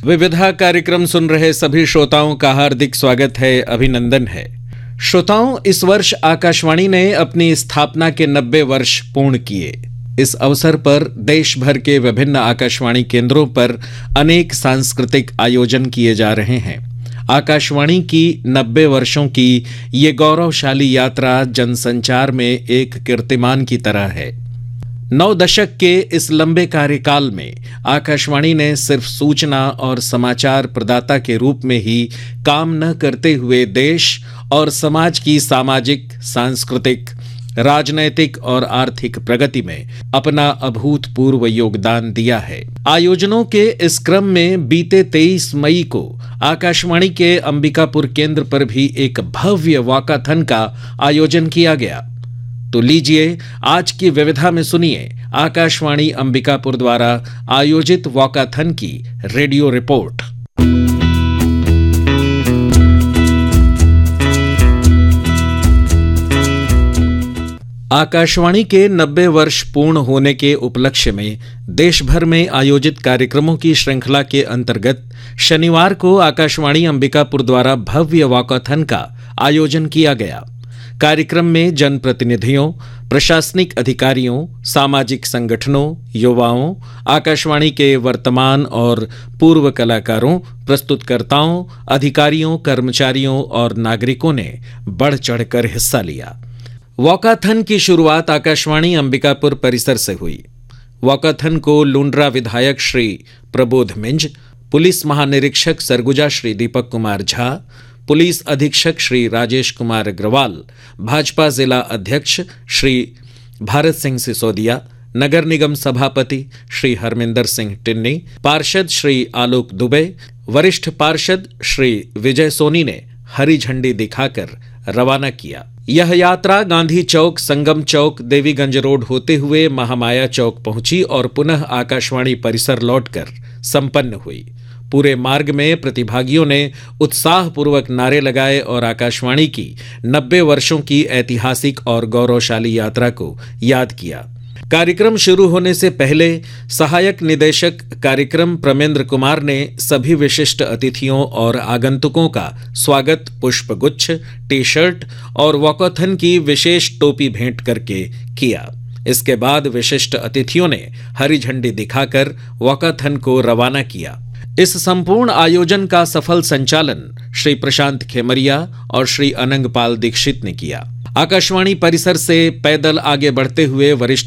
विविधा कार्यक्रम सुन रहे सभी श्रोताओं का हार्दिक स्वागत है, अभिनंदन है। श्रोताओं, इस वर्ष आकाशवाणी ने अपनी स्थापना के 90 वर्ष पूर्ण किए। इस अवसर पर देश भर के विभिन्न आकाशवाणी केंद्रों पर अनेक सांस्कृतिक आयोजन किए जा रहे हैं। आकाशवाणी की 90 वर्षों की ये गौरवशाली यात्रा जनसंचार में एक कीर्तिमान की तरह है। 9 दशक के इस लंबे कार्यकाल में आकाशवाणी ने सिर्फ सूचना और समाचार प्रदाता के रूप में ही काम न करते हुए देश और समाज की सामाजिक, सांस्कृतिक, राजनैतिक और आर्थिक प्रगति में अपना अभूतपूर्व योगदान दिया है। आयोजनों के इस क्रम में बीते 23 मई को आकाशवाणी के अंबिकापुर केंद्र पर भी एक भव्य वॉकाथन का आयोजन किया गया। तो लीजिए आज की विविधा में सुनिए आकाशवाणी अंबिकापुर द्वारा आयोजित वॉकाथन की रेडियो रिपोर्ट। आकाशवाणी के 90 वर्ष पूर्ण होने के उपलक्ष्य में देश भर में आयोजित कार्यक्रमों की श्रृंखला के अंतर्गत शनिवार को आकाशवाणी अंबिकापुर द्वारा भव्य वॉकाथन का आयोजन किया गया। कार्यक्रम में जनप्रतिनिधियों, प्रशासनिक अधिकारियों, सामाजिक संगठनों, युवाओं, आकाशवाणी के वर्तमान और पूर्व कलाकारों, प्रस्तुतकर्ताओं, अधिकारियों, कर्मचारियों और नागरिकों ने बढ़ चढ़कर हिस्सा लिया। वॉकाथन की शुरुआत आकाशवाणी अंबिकापुर परिसर से हुई। वॉकाथन को लुंड्रा विधायक श्री प्रबोध मिंज, पुलिस महानिरीक्षक सरगुजा श्री दीपक कुमार झा, पुलिस अधीक्षक श्री राजेश कुमार अग्रवाल, भाजपा जिला अध्यक्ष श्री भारत सिंह सिसोदिया, नगर निगम सभापति श्री हरमिंदर सिंह टिन्नी, पार्षद श्री आलोक दुबे, वरिष्ठ पार्षद श्री विजय सोनी ने हरी झंडी दिखाकर रवाना किया। यह यात्रा गांधी चौक, संगम चौक, देवीगंज रोड होते हुए महामाया चौक पहुंची और पुनः आकाशवाणी परिसर लौटकर संपन्न हुई। पूरे मार्ग में प्रतिभागियों ने उत्साहपूर्वक नारे लगाए और आकाशवाणी की 90 वर्षों की ऐतिहासिक और गौरवशाली यात्रा को याद किया। कार्यक्रम शुरू होने से पहले सहायक निदेशक कार्यक्रम प्रमेंद्र कुमार ने सभी विशिष्ट अतिथियों और आगंतुकों का स्वागत पुष्पगुच्छ, टी शर्ट और वॉकाथन की विशेष टोपी भेंट करके किया। इसके बाद विशिष्ट अतिथियों ने हरी झंडी दिखाकर वॉकाथन को रवाना किया। इस संपूर्ण आयोजन का सफल संचालन श्री प्रशांत खेमरिया और श्री अनंगपाल दीक्षित ने किया। आकाशवाणी परिसर से पैदल आगे बढ़ते हुए वरिष्ठ